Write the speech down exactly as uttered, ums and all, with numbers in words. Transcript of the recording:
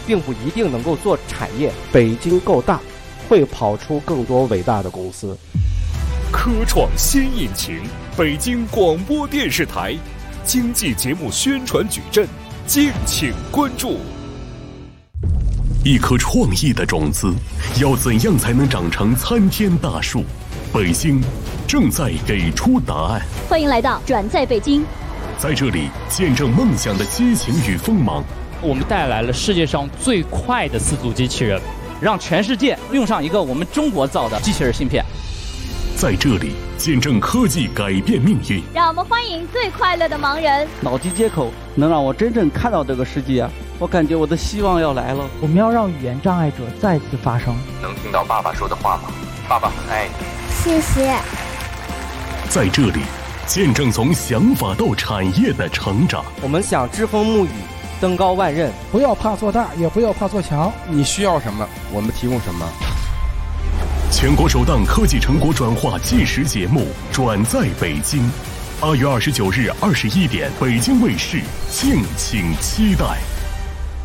并不一定能够做产业。 北京够大，会跑出更多伟大的公司。 科创新引擎，北京广播电视台经济节目宣传矩阵，敬请关注。 一颗创意的种子，要怎样才能长成参天大树？北京正在给出答案。 欢迎来到转在北京， 在这里见证梦想的激情与锋芒。 我们带来了世界上最快的四足机器人，让全世界用上一个我们中国造的机器人芯片。 在这里见证科技改变命运。 让我们欢迎最快乐的盲人。 脑机接口能让我真正看到这个世界啊！我感觉我的希望要来了。 我们要让语言障碍者再次发声。 能听到爸爸说的话吗？爸爸很爱你。 谢谢。 在这里见证从想法到产业的成长。 我们想栉风沐雨，登高万仞。 不要怕做大，也不要怕做强。 你需要什么，我们提供什么。 全国首档科技成果转化纪实节目《转在北京》，八月二十九日二十一点，北京卫视，敬请期待。